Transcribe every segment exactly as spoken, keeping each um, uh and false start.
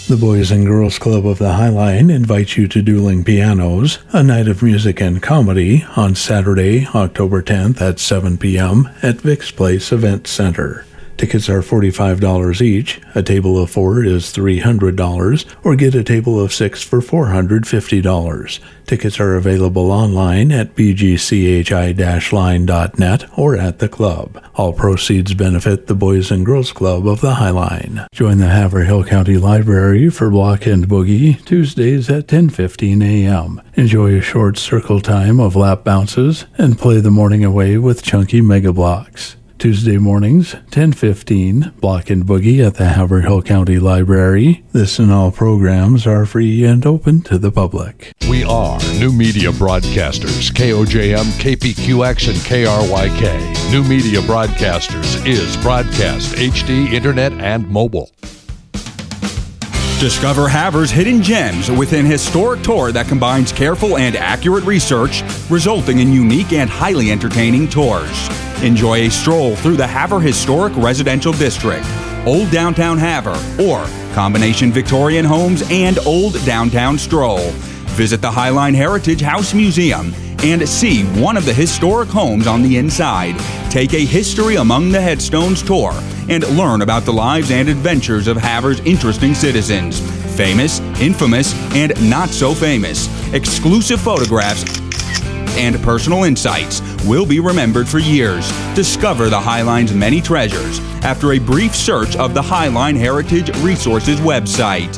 The Boys and Girls Club of the Highline invites you to Dueling Pianos, a night of music and comedy, on Saturday, October tenth at seven p.m. at Vic's Place Event Center. Tickets are forty-five dollars each, a table of four is three hundred dollars, or get a table of six for four hundred fifty dollars. Tickets are available online at b g c h i dash line dot net or at the club. All proceeds benefit the Boys and Girls Club of the Highline. Join the Haverhill County Library for Block and Boogie, Tuesdays at ten fifteen a.m. Enjoy a short circle time of lap bounces and play the morning away with chunky mega blocks. Tuesday mornings, ten fifteen, Block and Boogie at the Haverhill County Library. This and all programs are free and open to the public. We are New Media Broadcasters, K O J M, K P Q X, and K R Y K. New Media Broadcasters is broadcast, H D, internet, and mobile. Discover Havre's hidden gems within a historic tour that combines careful and accurate research, resulting in unique and highly entertaining tours. Enjoy a stroll through the Havre Historic Residential District, Old Downtown Havre, or combination Victorian homes and Old Downtown Stroll. Visit the Highline Heritage House Museum and see one of the historic homes on the inside. Take a History Among the Headstones tour and learn about the lives and adventures of Havre's interesting citizens. Famous, infamous, and not so famous. Exclusive photographs and personal insights will be remembered for years. Discover the Highline's many treasures after a brief search of the Highline Heritage Resources website.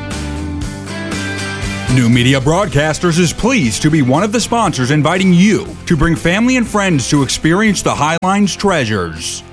New Media Broadcasters is pleased to be one of the sponsors inviting you to bring family and friends to experience the Highline's treasures.